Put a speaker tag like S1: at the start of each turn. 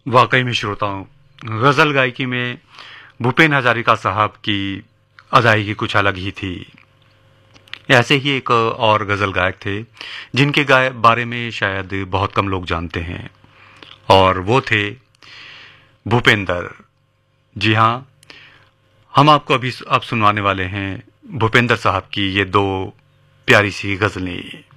S1: वाकई में श्रोताओं, गजल गायकी में भूपेन हजारिका साहब की अदायगी कुछ अलग ही थी। ऐसे ही एक और गजल गायक थे जिनके बारे में शायद बहुत कम लोग जानते हैं, और वो थे भूपेंद्र। जी हाँ, हम आपको अभी अब सुनवाने वाले हैं भूपेंद्र साहब की ये दो प्यारी सी गजलें।